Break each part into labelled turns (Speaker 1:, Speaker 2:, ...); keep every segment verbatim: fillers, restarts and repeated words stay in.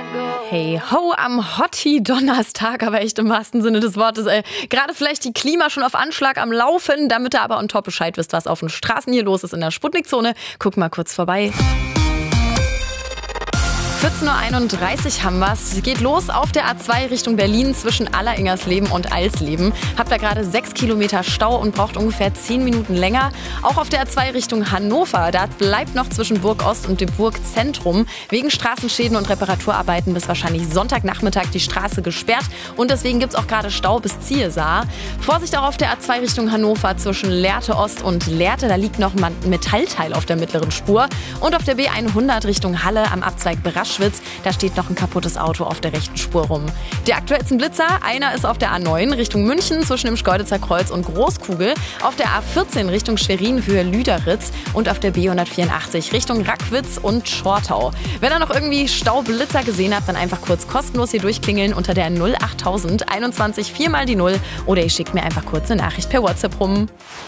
Speaker 1: Hey ho am Hottie-Donnerstag, aber echt im wahrsten Sinne des Wortes. Ey. Gerade vielleicht die Klima schon auf Anschlag am Laufen, damit ihr aber on top Bescheid wisst, was auf den Straßen hier los ist in der Sputnik-Zone. Guck mal kurz vorbei. vierzehn Uhr einunddreißig haben wir's. Es geht los auf der A zwei Richtung Berlin zwischen Alleringersleben und Alsleben. Habt da gerade sechs Kilometer Stau und braucht ungefähr zehn Minuten länger. Auch auf der A zwei Richtung Hannover. Da bleibt noch zwischen Burg Ost und dem Burgzentrum wegen Straßenschäden und Reparaturarbeiten bis wahrscheinlich Sonntagnachmittag die Straße gesperrt. Und deswegen gibt's auch gerade Stau bis Zielsaar. Vorsicht auch auf der A zwei Richtung Hannover zwischen Lehrte Ost und Lehrte. Da liegt noch ein Metallteil auf der mittleren Spur. Und auf der B hundert Richtung Halle am Abzweig Braschwitz. Da steht noch ein kaputtes Auto auf der rechten Spur rum. Die aktuellsten Blitzer, einer ist auf der A neun Richtung München zwischen dem Schkeuditzer Kreuz und Großkugel, auf der A vierzehn Richtung Schwerin Höhe Lüderitz und auf der B hundertvierundachtzig Richtung Rackwitz und Schortau. Wenn ihr noch irgendwie Staublitzer gesehen habt, dann einfach kurz kostenlos hier durchklingeln unter der null achttausend einundzwanzig vier mal die null oder ihr schickt mir einfach kurz eine Nachricht per WhatsApp rum.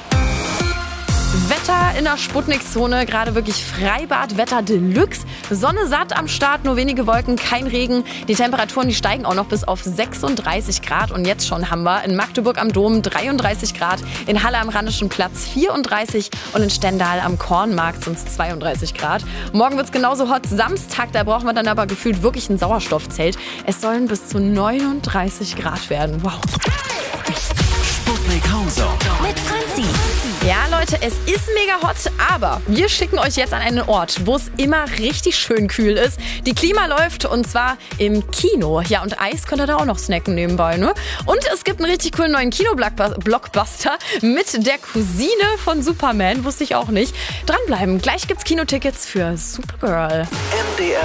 Speaker 1: Wetter in der Sputnik-Zone, gerade wirklich Freibad-Wetter Deluxe. Sonne satt am Start, nur wenige Wolken, kein Regen. Die Temperaturen, die steigen auch noch bis auf sechsunddreißig Grad. Und jetzt schon haben wir in Magdeburg am Dom dreiunddreißig Grad, in Halle am Rheinischen Platz vierunddreißig und in Stendal am Kornmarkt sind es zweiunddreißig Grad. Morgen wird es genauso hot. Samstag, da brauchen wir dann aber gefühlt wirklich ein Sauerstoffzelt. Es sollen bis zu neununddreißig Grad werden. Wow.
Speaker 2: Sputnik Hauser
Speaker 3: mit Franzi.
Speaker 1: Ja, Leute, es ist mega hot, aber wir schicken euch jetzt an einen Ort, wo es immer richtig schön kühl ist. Die Klima läuft und zwar im Kino. Ja, und Eis könnt ihr da auch noch snacken nebenbei, ne? Und es gibt einen richtig coolen neuen Kino-Blockbuster mit der Cousine von Superman, wusste ich auch nicht. Dranbleiben, gleich gibt's Kinotickets für Supergirl.
Speaker 2: M D R